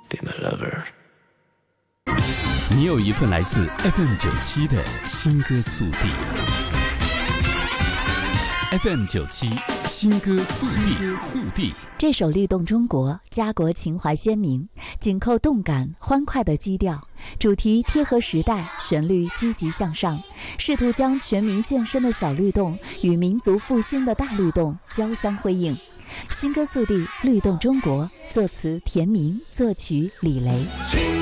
be my lover。 你有一份来自 FM97 的新歌速递。FM97 新歌速递。 这首《律动中国》家国情怀鲜明，紧扣动感欢快的基调，主题贴合时代，旋律积极向上，试图将全民健身的小律动与民族复兴的大律动交相辉映。新歌速递《律动中国》，作词田明，作曲李雷。